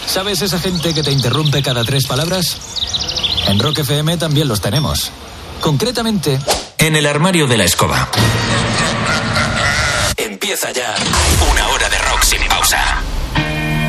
¿Sabes esa gente que te interrumpe cada 3 palabras? En Rock FM también los tenemos. Concretamente, en el armario de la escoba. Empieza ya 1 hora de rock sin pausa.